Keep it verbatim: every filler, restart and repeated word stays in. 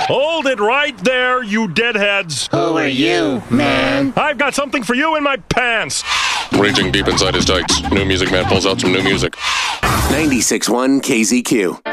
Hold it right there, you deadheads. Who are you, man? I've got something for you in my pants. Reaching deep inside his tights, New Music Man pulls out some new music. ninety-six point one K Z Q.